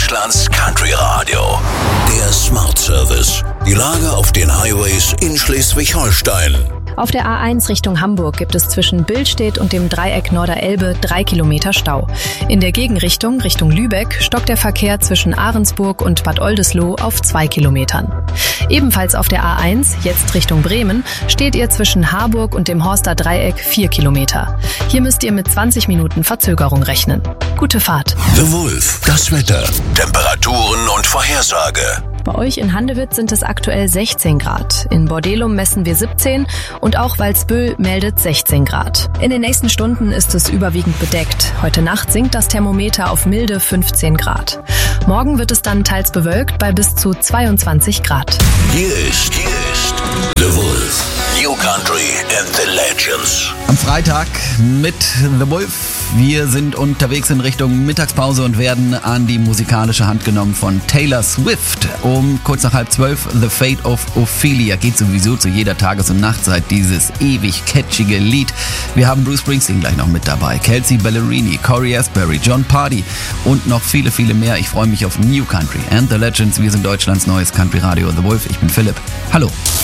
Deutschlands Country Radio. Der Smart Service. Die Lage auf den Highways in Schleswig-Holstein. Auf der A1 Richtung Hamburg gibt es zwischen Billstedt und dem Dreieck Norderelbe 3 Kilometer Stau. In der Gegenrichtung, Richtung Lübeck, stockt der Verkehr zwischen Ahrensburg und Bad Oldesloe auf 2 Kilometern. Ebenfalls auf der A1, jetzt Richtung Bremen, steht ihr zwischen Harburg und dem Horster Dreieck 4 Kilometer. Hier müsst ihr mit 20 Minuten Verzögerung rechnen. Gute Fahrt. The Wolf, das Wetter, Temperaturen und Vorhersage. Bei euch in Handewitt sind es aktuell 16 Grad. In Bordelum messen wir 17 und auch Walsbüll meldet 16 Grad. In den nächsten Stunden ist es überwiegend bedeckt. Heute Nacht sinkt das Thermometer auf milde 15 Grad. Morgen wird es dann teils bewölkt bei bis zu 22 Grad. Hier ist The Wolf. New Country and the Legends. Am Freitag mit The Wolf. Wir sind unterwegs in Richtung Mittagspause und werden an die musikalische Hand genommen von Taylor Swift. Um kurz nach 11:30 The Fate of Ophelia. Geht sowieso zu jeder Tages- und Nachtzeit dieses ewig catchige Lied. Wir haben Bruce Springsteen gleich noch mit dabei, Kelsea Ballerini, Corey Asbury, John Pardy und noch viele, viele mehr. Ich freue mich auf New Country and the Legends. Wir sind Deutschlands neues Country Radio The Wolf. Ich bin Philipp. Hallo.